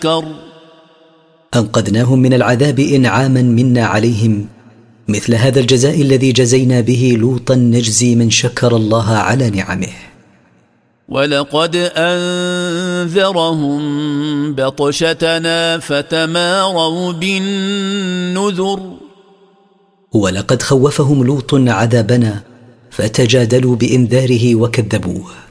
أنقذناهم من العذاب إنعاما منا عليهم، مثل هذا الجزاء الذي جزينا به لوطا نجزي من شكر الله على نعمه. ولقد أنذرهم بطشتنا فتماروا بالنذر. ولقد خوفهم لوط عذابنا فتجادلوا بإنذاره وكذبوه.